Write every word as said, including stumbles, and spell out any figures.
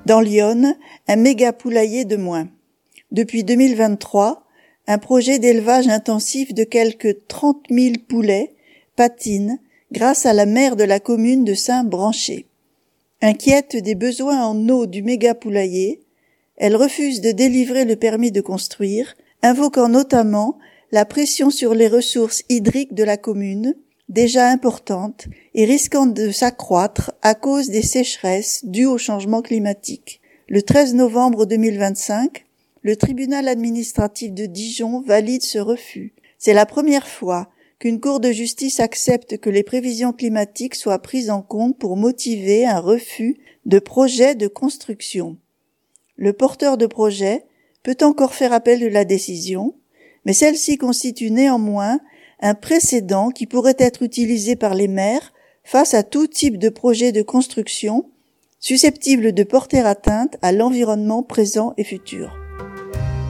Dans l'Yonne, un méga poulailler de moins. Depuis deux mille vingt-trois, un projet d'élevage intensif de quelques trente mille poulets patine grâce à la maire de la commune de Saint-Branché. Inquiète des besoins en eau du méga poulailler, elle refuse de délivrer le permis de construire, invoquant notamment la pression sur les ressources hydriques de la commune, déjà importante et risquant de s'accroître à cause des sécheresses dues au changement climatique. Le treize novembre deux mille vingt-cinq, le tribunal administratif de Dijon valide ce refus. C'est la première fois qu'une cour de justice accepte que les prévisions climatiques soient prises en compte pour motiver un refus de projet de construction. Le porteur de projet peut encore faire appel de la décision, mais celle-ci constitue néanmoins un précédent qui pourrait être utilisé par les maires face à tout type de projet de construction susceptible de porter atteinte à l'environnement présent et futur.